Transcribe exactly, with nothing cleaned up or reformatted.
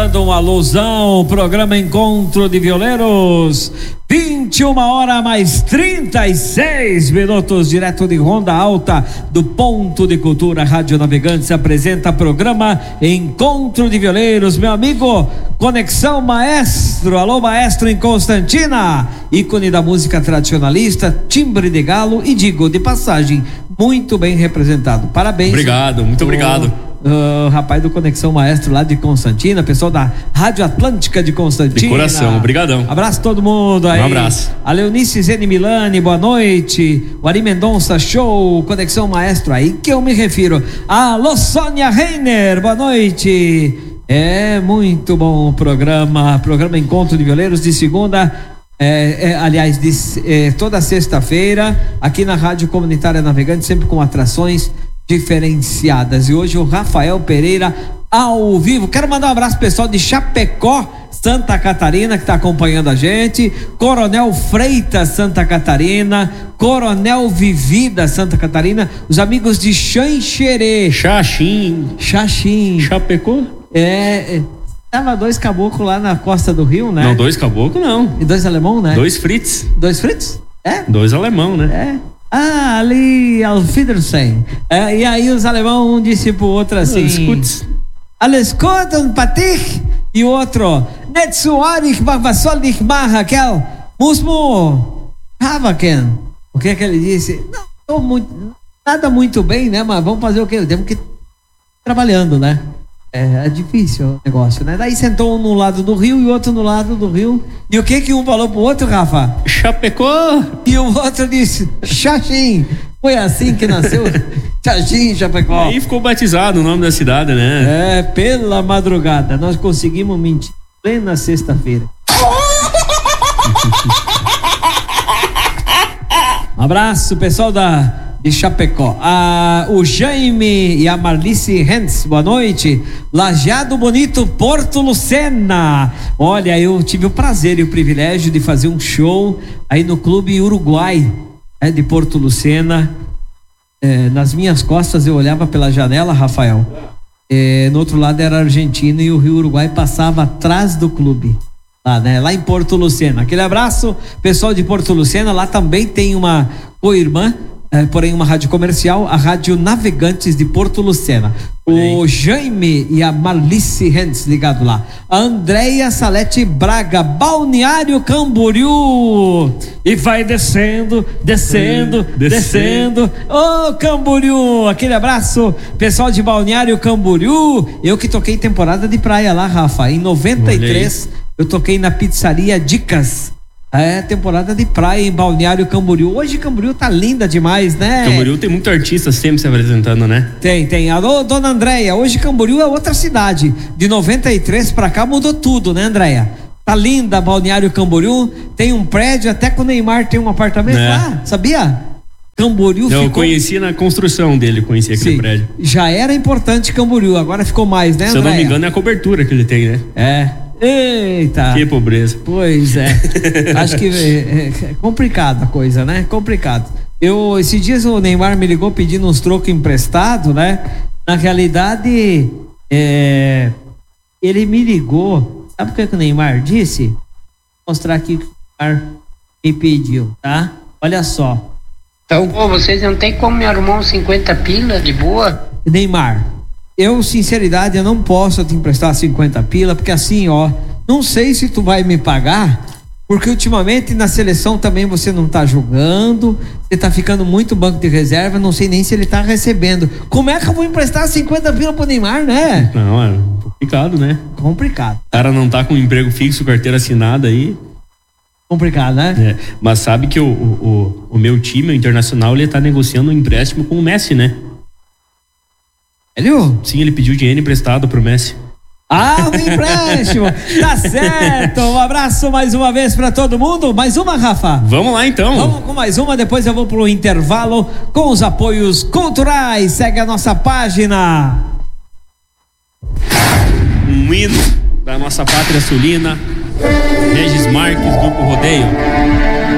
mandando um alusão, programa Encontro de Violeiros, vinte e uma horas mais trinta e seis minutos, direto de Ronda Alta, do Ponto de Cultura Rádio Navegantes, apresenta programa Encontro de Violeiros, meu amigo, Conexão Maestro, alô maestro em Constantina, ícone da música tradicionalista, timbre de galo e digo de passagem, muito bem representado, parabéns. Obrigado, muito obrigado. Uh, rapaz do Conexão Maestro lá de Constantina, pessoal da Rádio Atlântica de Constantina. De coração, obrigadão. Abraço todo mundo aí. Um abraço. A Leonice Zene Milani, boa noite. O Ari Mendonça, show. Conexão Maestro, aí que eu me refiro. Alô, Sônia Reiner, boa noite. É muito bom o programa, programa Encontro de Violeiros de segunda. É, é, aliás, de, é, toda sexta-feira, aqui na Rádio Comunitária Navegante, sempre com atrações diferenciadas. E hoje o Rafael Pereira ao vivo. Quero mandar um abraço pessoal de Chapecó, Santa Catarina, que está acompanhando a gente. Coronel Freitas, Santa Catarina. Coronel Vivida, Santa Catarina. Os amigos de Xanxerê. Xaxim. Xaxim. Chapecó? É. Tava dois caboclos lá na costa do Rio, né? Não, dois caboclos não. E dois alemão, né? Dois Fritz. Dois Fritz? É? Dois alemão, né? É. Ah, ali, Alfiedersen. É, e aí os alemão, um disse pro outro assim: Escute. Alles gut und Patich. E o outro: Netsuarich, Bavasolich, Marrakel, Musmo, Havaken. O que é que ele disse? Não, tô muito, nada muito bem, né? Mas vamos fazer o quê? Temos que ir trabalhando, né? É, é difícil o negócio, né? Daí sentou um no lado do rio e o outro no lado do rio. E o que que um falou pro outro, Rafa? Chapecó. E o outro disse Xaxim. Foi assim que nasceu Xaxim, Chapecó. Aí ficou batizado o nome da cidade, né? É, pela madrugada. Nós conseguimos mentir plena sexta-feira. Um abraço, pessoal da de Chapecó. Ah, o Jaime e a Marlice Hens, boa noite. Lajeado Bonito, Porto Lucena. Olha, eu tive o prazer e o privilégio de fazer um show aí no Clube Uruguai, é, de Porto Lucena. É, nas minhas costas eu olhava pela janela, Rafael. É, no outro lado era a Argentina e o Rio Uruguai passava atrás do clube. Lá, né? Lá em Porto Lucena. Aquele abraço, pessoal de Porto Lucena. Lá também tem uma co-irmã, É, porém uma rádio comercial, a Rádio Navegantes de Porto Lucena. O Jaime e a Marlice Hens ligado lá. A Andréia Salete Braga, Balneário Camboriú. E vai descendo, descendo, hum, descendo. Ô, oh, Camboriú, aquele abraço, pessoal de Balneário Camboriú. Eu que toquei temporada de praia lá, Rafa. Em noventa e três, eu toquei na pizzaria Dicas. É, temporada de praia em Balneário Camboriú. Hoje Camboriú tá linda demais, né? Camboriú tem muito artista sempre se apresentando, né? Tem, tem. Alô, dona Andréia, hoje Camboriú é outra cidade. De noventa e três pra cá mudou tudo, né, Andréia? Tá linda Balneário Camboriú. Tem um prédio, até que o Neymar tem um apartamento é. lá, sabia? Camboriú ficou... Eu conheci na construção dele, conheci aquele Sim, prédio. já era importante Camboriú, agora ficou mais, né, Andréia? Se eu não me engano é a cobertura que ele tem, né? É. Eita! Que pobreza. Pois é. Acho que é, é complicado a coisa, né? Complicado. Eu, esses dias o Neymar me ligou pedindo uns trocos emprestados, né? Na realidade, é, ele me ligou. Sabe o que, que o Neymar disse? Vou mostrar aqui o que o Neymar me pediu, tá? Olha só. Então, pô, vocês não tem como me arrumar uns cinquenta pila de boa? Neymar, eu, sinceridade, eu não posso te emprestar cinquenta pila, porque assim, ó, não sei se tu vai me pagar, porque ultimamente na seleção também você não tá jogando, você tá ficando muito banco de reserva, não sei nem se ele tá recebendo. Como é que eu vou emprestar cinquenta pila pro Neymar, né? Não, é complicado, né? Complicado. O cara não tá com emprego fixo, carteira assinada aí. Complicado, né? É, mas sabe que o, o, o meu time, o Internacional, ele tá negociando um empréstimo com o Messi, né? Sério? Sim, ele pediu dinheiro emprestado pro Messi. Ah, um empréstimo. Tá certo. Um abraço mais uma vez pra todo mundo. Mais uma, Rafa? Vamos lá, então. Vamos com mais uma, depois eu vou pro intervalo com os apoios culturais. Segue a nossa página. Um hino da nossa pátria sulina, Regis Marques, Grupo Rodeio.